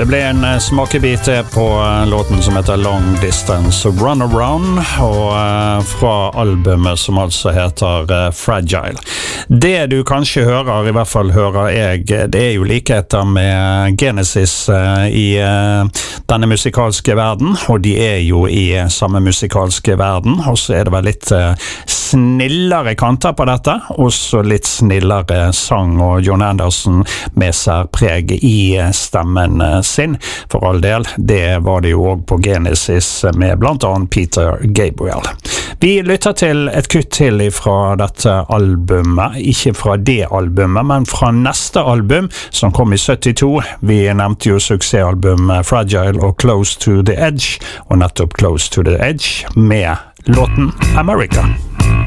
Det ble en smakebit på låten som heter Long Distance Run Around, og fra albumet som altså heter Fragile. Det du kanskje hører, i hvert fall hører jeg, det jo likheter med Genesis i denne musikalske verden, og de jo i samme musikalske verden, og så det vel litt snillere kanter på dette, og så litt snillere sang, og Jon Anderson med særpreg i stemmen sin, for all del. Det var det jo også på Genesis med blant annet Peter Gabriel. Vi lytter til et kutt til fra dette albumet, ikke fra det albumet, men fra neste album som kom i 72. Vi nevnte jo suksessalbum Fragile og Close to the Edge, og nettopp Close to the Edge med låten America.